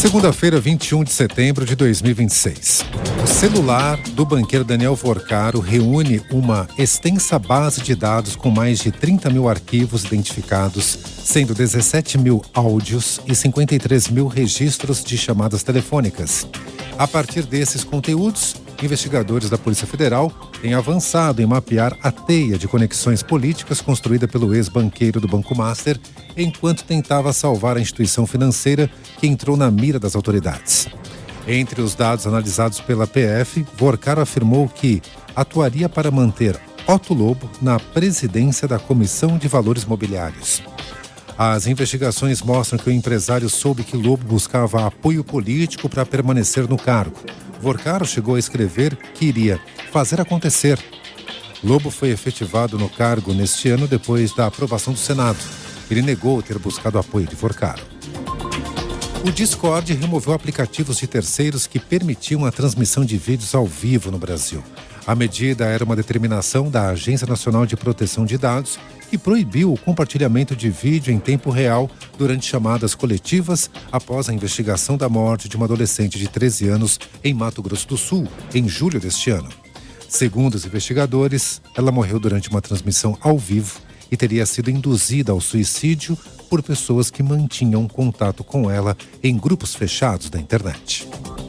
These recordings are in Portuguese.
Segunda-feira, 21 de setembro de 2026. O celular do banqueiro Daniel Vorcaro reúne uma extensa base de dados com mais de 30 mil arquivos identificados, sendo 17 mil áudios e 53 mil registros de chamadas telefônicas. A partir desses conteúdos, investigadores da Polícia Federal têm avançado em mapear a teia de conexões políticas construída pelo ex-banqueiro do Banco Master, enquanto tentava salvar a instituição financeira que entrou na mira das autoridades. Entre os dados analisados pela PF, Vorcaro afirmou que atuaria para manter Otto Lobo na presidência da Comissão de Valores Mobiliários. As investigações mostram que o empresário soube que Lobo buscava apoio político para permanecer no cargo. Vorcaro chegou a escrever que iria fazer acontecer. Lobo foi efetivado no cargo neste ano depois da aprovação do Senado. Ele negou ter buscado apoio de Vorcaro. O Discord removeu aplicativos de terceiros que permitiam a transmissão de vídeos ao vivo no Brasil. A medida era uma determinação da Agência Nacional de Proteção de Dados, que proibiu o compartilhamento de vídeo em tempo real durante chamadas coletivas após a investigação da morte de uma adolescente de 13 anos em Mato Grosso do Sul, em julho deste ano. Segundo os investigadores, ela morreu durante uma transmissão ao vivo e teria sido induzida ao suicídio por pessoas que mantinham contato com ela em grupos fechados da internet.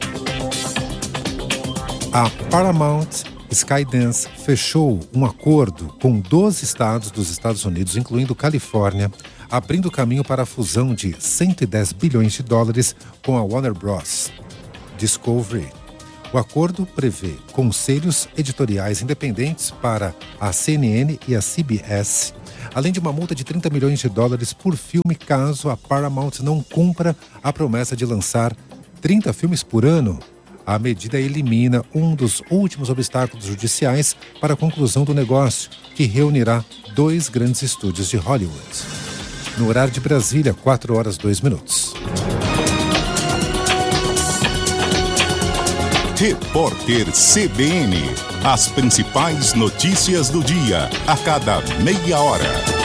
A Paramount Skydance fechou um acordo com 12 estados dos Estados Unidos, incluindo Califórnia, abrindo caminho para a fusão de 110 bilhões de dólares com a Warner Bros. Discovery. O acordo prevê conselhos editoriais independentes para a CNN e a CBS, além de uma multa de 30 milhões de dólares por filme caso a Paramount não cumpra a promessa de lançar 30 filmes por ano. A medida elimina um dos últimos obstáculos judiciais para a conclusão do negócio, que reunirá 2 grandes estúdios de Hollywood. No horário de Brasília, 4h02. Repórter CBN. As principais notícias do dia, a cada meia hora.